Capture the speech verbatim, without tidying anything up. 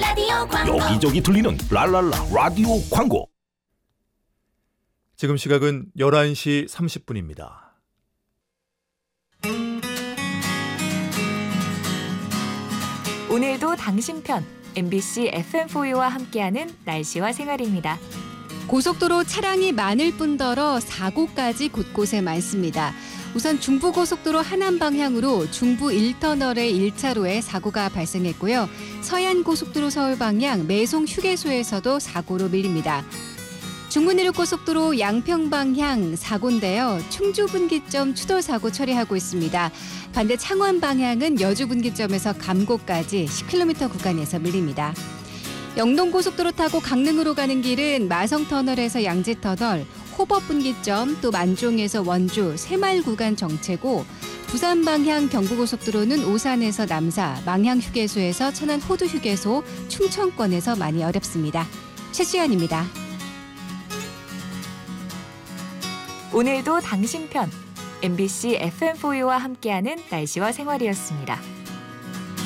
라디오 광고. 여기저기 들리는 랄랄라 라디오 광고. 지금 시각은 열한 시 삼십 분입니다. 오늘도 당신 편 엠비씨 에프엠사와 함께하는 날씨와 생활입니다. 고속도로 차량이 많을 뿐더러 사고까지 곳곳에 많습니다. 우선 중부고속도로 하남 방향으로 중부 일 터널의 일 차로에 사고가 발생했고요. 서해안고속도로 서울 방향 매송 휴게소에서도 사고로 밀립니다. 중부내륙고속도로 양평 방향 사고인데요. 충주분기점 추돌 사고 처리하고 있습니다. 반대 창원 방향은 여주분기점에서 감곡까지 십 킬로미터 구간에서 밀립니다. 영동고속도로 타고 강릉으로 가는 길은 마성터널에서 양지터널, 호법분기점, 또 만종에서 원주, 새마을 구간 정체고 부산 방향 경부고속도로는 오산에서 남사, 망향휴게소에서 천안 호두휴게소, 충청권에서 많이 어렵습니다. 최지연입니다. 오늘도 당신 편 엠비씨 에프엠사와 함께하는 날씨와 생활이었습니다.